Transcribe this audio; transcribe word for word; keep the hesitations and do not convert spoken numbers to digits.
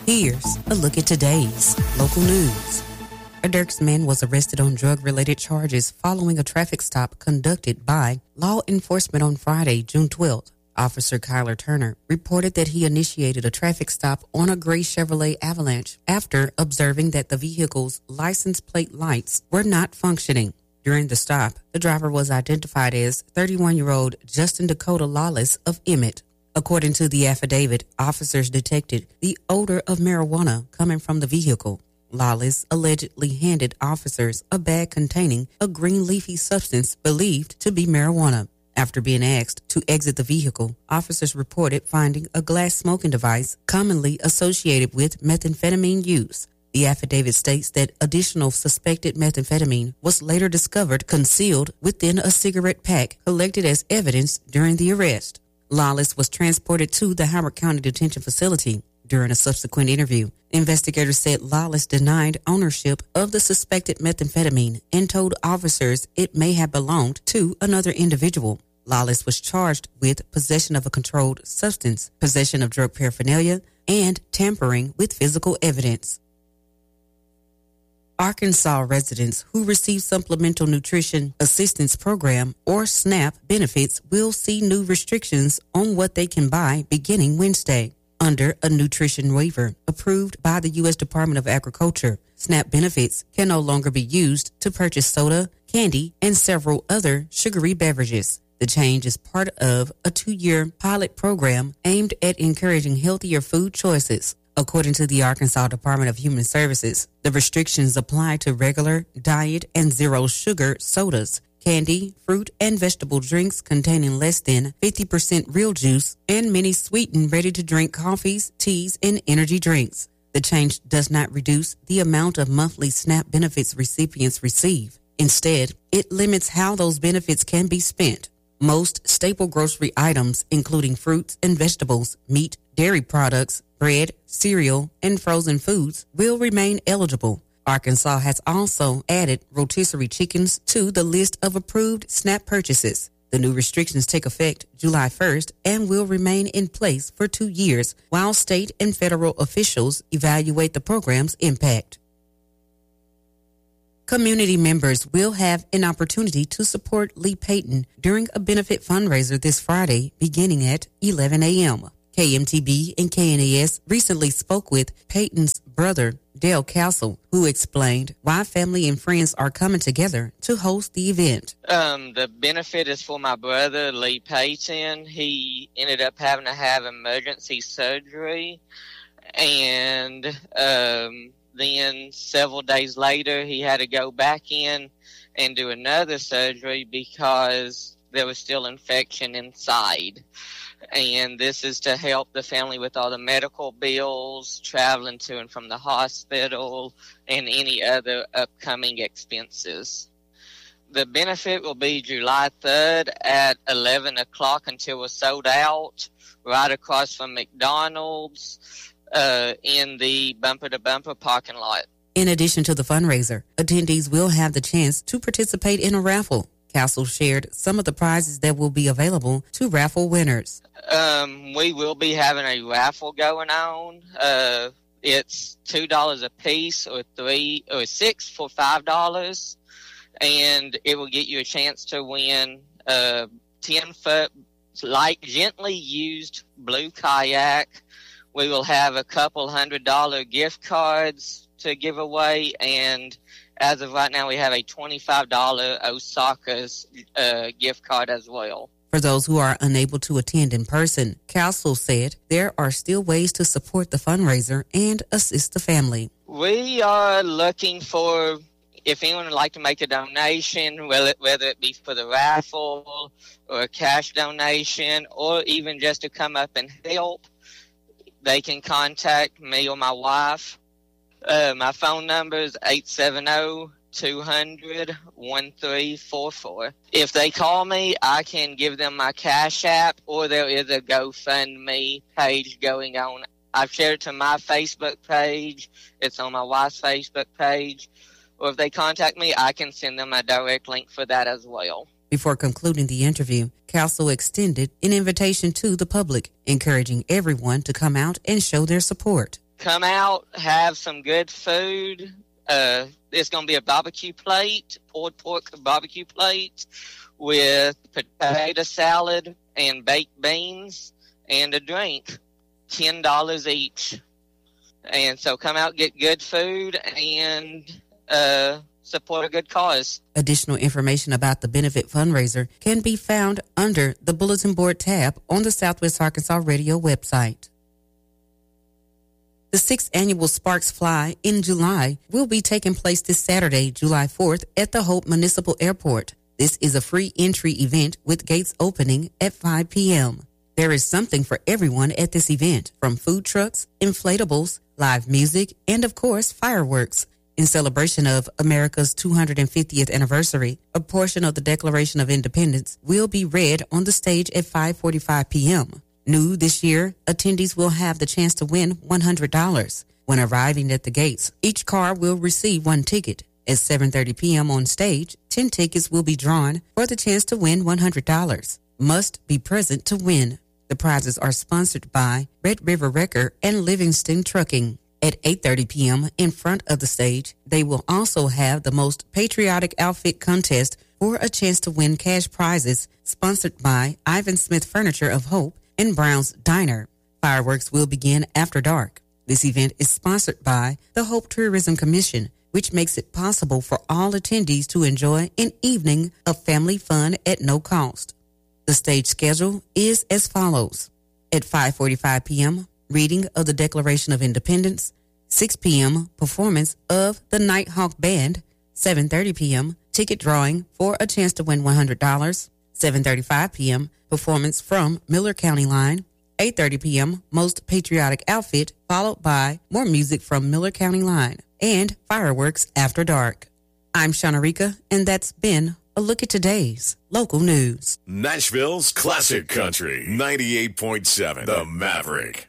Here's a look at today's local news. A Dirksman was arrested on drug-related charges following a traffic stop conducted by law enforcement on Friday, June twelfth. Officer Kyler Turner reported that he initiated a traffic stop on a gray Chevrolet Avalanche after observing that the vehicle's license plate lights were not functioning. During the stop, the driver was identified as thirty-one-year-old Justin Dakota Lawless of Emmett. According to the affidavit, officers detected the odor of marijuana coming from the vehicle. Lawless allegedly handed officers a bag containing a green leafy substance believed to be marijuana. After being asked to exit the vehicle, officers reported finding a glass smoking device commonly associated with methamphetamine use. The affidavit states that additional suspected methamphetamine was later discovered concealed within a cigarette pack collected as evidence during the arrest. Lawless was transported to the Howard County Detention Facility. During a subsequent interview, investigators said Lawless denied ownership of the suspected methamphetamine and told officers it may have belonged to another individual. Lawless was charged with possession of a controlled substance, possession of drug paraphernalia, and tampering with physical evidence. Arkansas residents who receive Supplemental Nutrition Assistance Program or SNAP benefits will see new restrictions on what they can buy beginning Wednesday. Under a nutrition waiver approved by the U S Department of Agriculture, SNAP benefits can no longer be used to purchase soda, candy, and several other sugary beverages. The change is part of a two-year pilot program aimed at encouraging healthier food choices. According to the Arkansas Department of Human Services, the restrictions apply to regular, diet, and zero-sugar sodas, candy, fruit, and vegetable drinks containing less than fifty percent real juice, and many sweetened ready-to-drink coffees, teas, and energy drinks. The change does not reduce the amount of monthly SNAP benefits recipients receive. Instead, it limits how those benefits can be spent. Most staple grocery items, including fruits and vegetables, meat, dairy products, bread, cereal, and frozen foods, will remain eligible. Arkansas has also added rotisserie chickens to the list of approved SNAP purchases. The new restrictions take effect July first and will remain in place for two years while state and federal officials evaluate the program's impact. Community members will have an opportunity to support Lee Payton during a benefit fundraiser this Friday beginning at eleven a.m. K M T B and K N A S recently spoke with Payton's brother, Dale Castle, who explained why family and friends are coming together to host the event. Um, the benefit is for my brother, Lee Payton. He ended up having to have emergency surgery, and um, then several days later, he had to go back in and do another surgery because there was still infection inside. And this is to help the family with all the medical bills, traveling to and from the hospital, and any other upcoming expenses. The benefit will be July third at eleven o'clock until we're sold out, right across from McDonald's uh, in the Bumper to Bumper parking lot. In addition to the fundraiser, attendees will have the chance to participate in a raffle. Castle shared some of the prizes that will be available to raffle winners. Um, we will be having a raffle going on. Uh, it's two dollars a piece, or three or six for five dollars, and it will get you a chance to win a ten foot light, gently used blue kayak. We will have a couple hundred dollar gift cards to give away, and as of right now, we have a twenty-five dollars Osaka's uh, gift card as well. For those who are unable to attend in person, Castle said there are still ways to support the fundraiser and assist the family. We are looking for, if anyone would like to make a donation, whether it be for the raffle or a cash donation, or even just to come up and help, they can contact me or my wife. Uh, my phone number is eight seven zero, two hundred, thirteen forty-four. If they call me, I can give them my Cash App, or there is a GoFundMe page going on. I've shared it to my Facebook page. It's on my wife's Facebook page. Or if they contact me, I can send them a direct link for that as well. Before concluding the interview, Castle extended an invitation to the public, encouraging everyone to come out and show their support. come out, have some good food. Uh, it's going to be a barbecue plate, pulled pork barbecue plate with potato salad and baked beans and a drink, ten dollars each. And so come out, get good food, and uh, support a good cause. Additional information about the benefit fundraiser can be found under the Bulletin Board tab on the Southwest Arkansas Radio website. The sixth annual Sparks Fly in July will be taking place this Saturday, July fourth, at the Hope Municipal Airport. This is a free entry event with gates opening at five p.m. There is something for everyone at this event, from food trucks, inflatables, live music, and of course, fireworks. In celebration of America's two hundred fiftieth anniversary, a portion of the Declaration of Independence will be read on the stage at five forty-five p.m. New this year, attendees will have the chance to win one hundred dollars. When arriving at the gates, each car will receive one ticket. At seven thirty p.m. on stage, ten tickets will be drawn for the chance to win one hundred dollars. Must be present to win. The prizes are sponsored by Red River Wrecker and Livingston Trucking. At eight thirty p.m. in front of the stage, they will also have the most patriotic outfit contest for a chance to win cash prizes, sponsored by Ivan Smith Furniture of Hope and Brown's Diner. Fireworks will begin after dark. This event is sponsored by the Hope Tourism Commission, which makes it possible for all attendees to enjoy an evening of family fun at no cost. The stage schedule is as follows. At five forty-five p.m., reading of the Declaration of Independence. six p.m., performance of the Nighthawk Band. seven thirty p.m., ticket drawing for a chance to win one hundred dollars. seven thirty-five p.m., performance from Miller County Line. eight thirty p.m., most patriotic outfit, followed by more music from Miller County Line. And fireworks after dark. I'm Shanarika, and that's been a look at today's local news. Nashville's Classic Country, ninety-eight point seven, The Maverick.